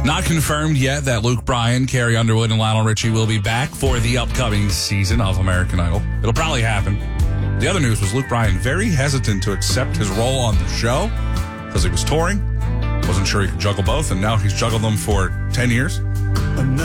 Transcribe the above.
Not confirmed yet that Luke Bryan, Carrie Underwood, and Lionel Richie will be back for the upcoming season of American Idol. It'll probably happen. The other news was Luke Bryan very hesitant to accept his role on the show because he was touring. Wasn't sure he could juggle both, and now he's juggled them for 10 years.